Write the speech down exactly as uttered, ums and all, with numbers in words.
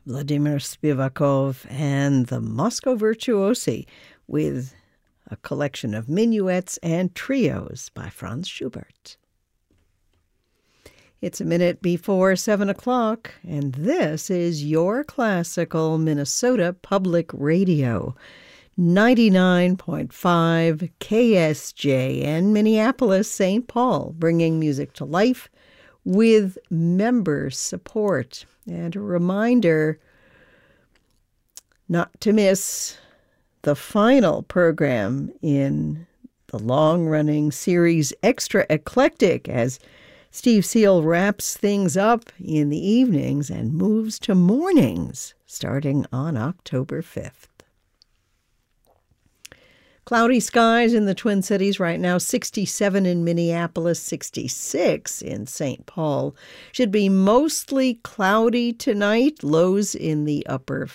Vladimir Spivakov and the Moscow Virtuosi with a collection of minuets and trios by Franz Schubert. It's a minute before seven o'clock, and this is your classical Minnesota Public Radio, ninety-nine point five K S J N, Minneapolis, Saint Paul, bringing music to life with member support. And a reminder not to miss the final program in the long-running series Extra Eclectic as Steve Seal wraps things up in the evenings and moves to mornings starting on October fifth. Cloudy skies in the Twin Cities right now, sixty-seven in Minneapolis, sixty-six in Saint Paul. Should be mostly cloudy tonight, lows in the upper